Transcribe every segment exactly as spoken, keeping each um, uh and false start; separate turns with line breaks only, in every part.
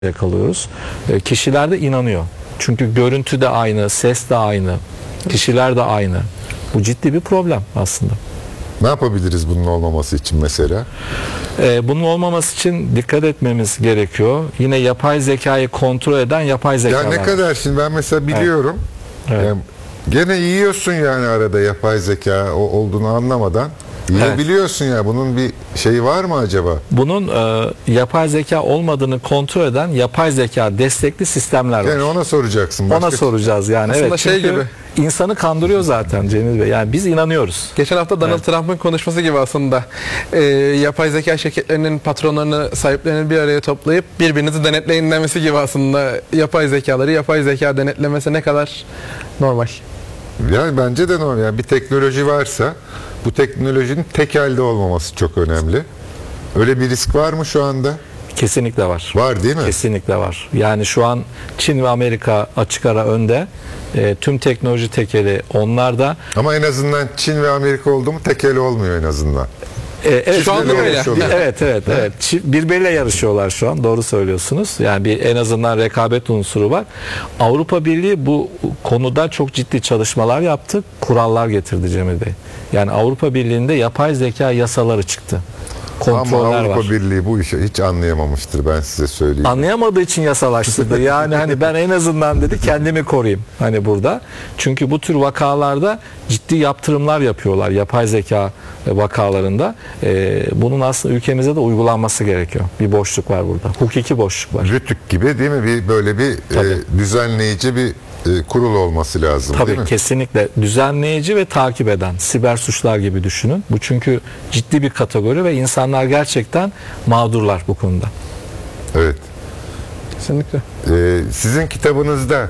yakalıyoruz. E, kişiler de inanıyor. Çünkü görüntü de aynı, ses de aynı, kişiler de aynı. Bu ciddi bir problem aslında.
Ne yapabiliriz bunun olmaması için mesela?
Ee, bunun olmaması için dikkat etmemiz gerekiyor. Yine yapay zekayı kontrol eden yapay zekalar.
Ya ne kadar şimdi ben mesela biliyorum.
Evet. Evet.
Yani gene yiyorsun yani arada yapay zeka o olduğunu anlamadan. Yiyebiliyorsun evet. Ya bunun bir şeyi var mı acaba?
Bunun e, yapay zeka olmadığını kontrol eden yapay zeka destekli sistemler var.
Yani ona soracaksın. Başka...
Ona soracağız yani.
Aslında
evet,
şey gibi.
İnsanı kandırıyor zaten Cemil Bey. Yani biz inanıyoruz.
Geçen hafta Donald evet. Trump'ın konuşması gibi aslında. Ee, yapay zeka şirketlerinin patronlarını, sahiplerini bir araya toplayıp birbirinizi denetleyin demesi gibi aslında. Yapay zekaları, yapay zeka denetlemesi ne kadar normal.
Yani bence de normal. Yani bir teknoloji varsa bu teknolojinin tek elde olmaması çok önemli. Öyle bir risk var mı şu anda?
Kesinlikle var.
Var değil mi?
Kesinlikle var. Yani şu an Çin ve Amerika açık ara önde. E, tüm teknoloji tekeli onlarda.
Ama en azından Çin ve Amerika oldu mu tekeli olmuyor en azından.
E, evet,
şu anda öyle.
Evet, evet, evet. Birbiriyle yarışıyorlar şu an. Doğru söylüyorsunuz. Yani bir en azından rekabet unsuru var. Avrupa Birliği bu konuda çok ciddi çalışmalar yaptı. Kurallar getirdi Cemil Bey. Yani Avrupa Birliği'nde yapay zeka yasaları çıktı. Kontroller
Ama Avrupa
var.
Birliği bu işi hiç anlayamamıştır, ben size söyleyeyim.
Anlayamadığı için yasalaştırdı. Yani hani ben en azından dedi kendimi koruyayım hani burada. Çünkü bu tür vakalarda ciddi yaptırımlar yapıyorlar yapay zeka vakalarında. Ee, bunun aslında ülkemize de uygulanması gerekiyor. Bir boşluk var burada. Hukuki boşluk var.
Rütük gibi değil mi? Bir böyle bir e, düzenleyici bir e, kurul olması lazım.
Tabii
değil mi?
Kesinlikle düzenleyici ve takip eden siber suçlar gibi düşünün. Bu çünkü ciddi bir kategori ve insanlar gerçekten mağdurlar bu konuda.
Evet.
Kesinlikle.
Ee, sizin kitabınızda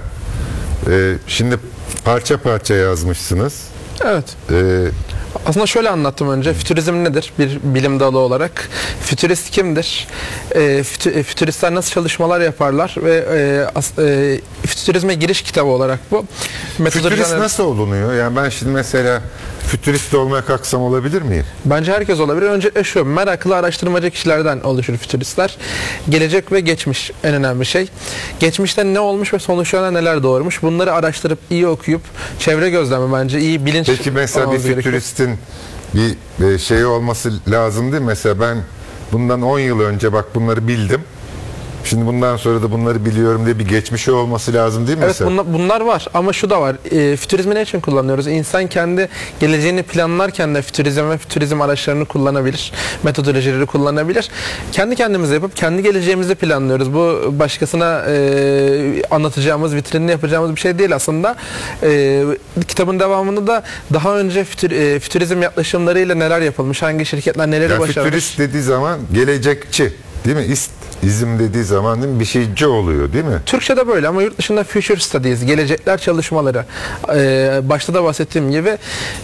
e, şimdi parça parça yazmışsınız.
Evet.
Ee,
Aslında şöyle anlattım önce. Fütürizm nedir? Bir bilim dalı olarak. Fütürist kimdir? E, fütü, fütüristler nasıl çalışmalar yaparlar? Ve e, as, e, fütürizme giriş kitabı olarak bu.
Fütürist nasıl olunuyor? Yani ben şimdi mesela fütürist olmaya kalksam olabilir miyim?
Bence herkes olabilir. Öncelikle şu, meraklı araştırmacı kişilerden oluşur fütüristler. Gelecek ve geçmiş en önemli şey. Geçmişte ne olmuş ve sonuçlarına neler doğurmuş? Bunları araştırıp, iyi okuyup, çevre gözlemi bence, iyi bilinç.
Peki mesela bir fütüristin bir, bir şey olması lazım değil mi? Mesela ben bundan on yıl önce bak bunları bildim. Şimdi bundan sonra da bunları biliyorum diye bir geçmişi olması lazım değil mi?
Evet, bunlar, bunlar var ama şu da var. E, fütürizmi ne için kullanıyoruz? İnsan kendi geleceğini planlarken de fütürizm ve fütürizm araçlarını kullanabilir. Metodolojileri kullanabilir. Kendi kendimize yapıp kendi geleceğimizi planlıyoruz. Bu başkasına e, anlatacağımız, vitrinini yapacağımız bir şey değil aslında. E, kitabın devamında da daha önce fütür, e, fütürizm yaklaşımlarıyla neler yapılmış, hangi şirketler neleri
yani
başarmış.
Fütürist dediği zaman gelecekçi değil mi? İst İzm dediği zaman değil mi? Bir şeyci oluyor değil mi?
Türkçe'de böyle ama yurt dışında future studies, gelecekler çalışmaları. Ee, başta da bahsettiğim gibi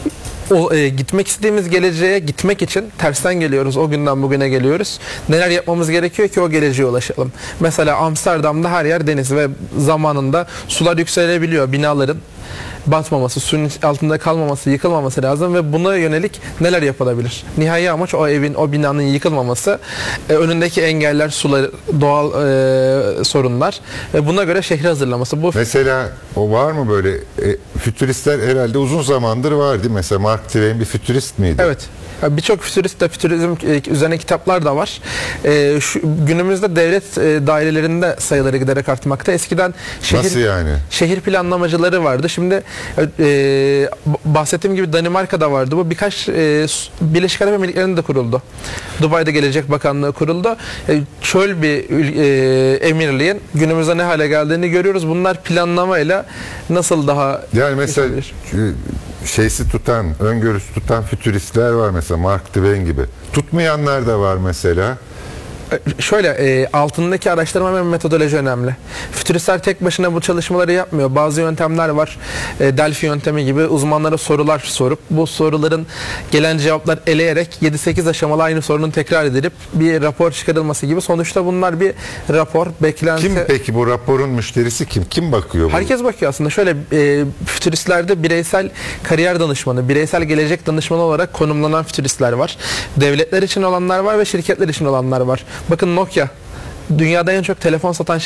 o e, gitmek istediğimiz geleceğe gitmek için tersten geliyoruz. O günden bugüne geliyoruz. Neler yapmamız gerekiyor ki o geleceğe ulaşalım? Mesela Amsterdam'da her yer deniz ve zamanında sular yükselebiliyor. Binaların batmaması, suyun altında kalmaması, yıkılmaması lazım ve buna yönelik neler yapılabilir? Nihai amaç o evin, o binanın yıkılmaması, e, önündeki engeller, sular, doğal e, sorunlar ve buna göre şehri hazırlaması. Bu
mesela o var mı böyle e, fütüristler herhalde uzun zamandır var değil mi? Mesela Mark Twain bir fütürist miydi?
Evet. Birçok fütürist de fütürizm üzerine kitaplar da var. Ee, şu, günümüzde devlet e, dairelerinde sayıları giderek artmakta. Eskiden şehir,
nasıl yani?
Şehir planlamacıları vardı. Şimdi e, bahsettiğim gibi Danimarka'da vardı. Bu birkaç e, Birleşik Arap Emirlikleri'nde de kuruldu. Dubai'de Gelecek Bakanlığı kuruldu. E, çöl bir e, emirliğin günümüzde ne hale geldiğini görüyoruz. Bunlar planlamayla nasıl daha...
Yani mesela şeysi tutan, öngörüsü tutan fütüristler var mesela Mark Twain gibi. Tutmayanlar da var mesela.
Şöyle e, altındaki araştırma ve metodoloji önemli. Fütüristler tek başına bu çalışmaları yapmıyor. Bazı yöntemler var. E, Delphi yöntemi gibi uzmanlara sorular sorup bu soruların gelen cevaplar eleyerek yedi sekiz aşamalı aynı sorunun tekrar edilip bir rapor çıkarılması gibi. Sonuçta bunlar bir rapor, beklenti.
Kim peki bu raporun müşterisi kim? Kim bakıyor bunu?
Herkes bakıyor aslında. Şöyle e, fütüristlerde bireysel kariyer danışmanı, bireysel gelecek danışmanı olarak konumlanan fütüristler var. Devletler için olanlar var ve şirketler için olanlar var. Bakın Nokia dünyada en çok telefon satan